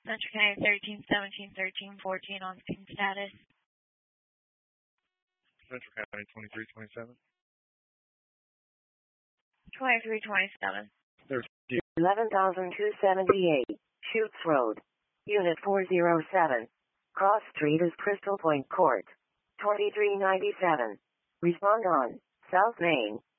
Central County 1317, 1314 on scene status. Central County 2327. 2327. There's 11,278, Chutes Road. Unit 407. Cross Street is Crystal Point Court. 2397. Respond on South Main.